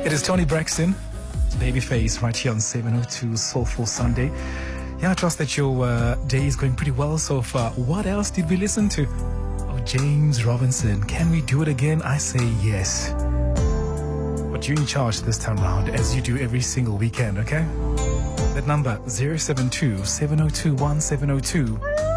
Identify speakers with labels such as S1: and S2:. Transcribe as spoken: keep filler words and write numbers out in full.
S1: It is Tony Braxton, Babyface, right here on seven oh two Soulful Sunday. Yeah, I trust that your uh, day is going pretty well so far. What else did we listen to? Oh, James Robinson. Can we do it again? I say yes. But you're in charge this time round, as you do every single weekend, okay? That number, zero seven two, seven oh two, one seven oh two.